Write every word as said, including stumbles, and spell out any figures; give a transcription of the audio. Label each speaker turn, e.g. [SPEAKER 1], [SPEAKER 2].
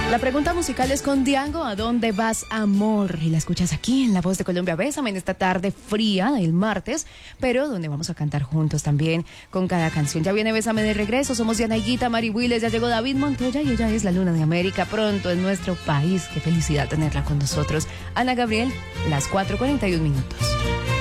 [SPEAKER 1] La pregunta musical es con Diango, ¿a dónde vas, amor? Y la escuchas aquí en La Voz de Colombia. Bésame en esta tarde fría del martes, pero donde vamos a cantar juntos también con cada canción. Ya viene Bésame de regreso, somos Diana Higuita, Mari Willes, ya llegó David Montoya y ella es la Luna de América, pronto en nuestro país. Qué felicidad tenerla con nosotros. Ana Gabriel, las cuatro cuarenta y un minutos.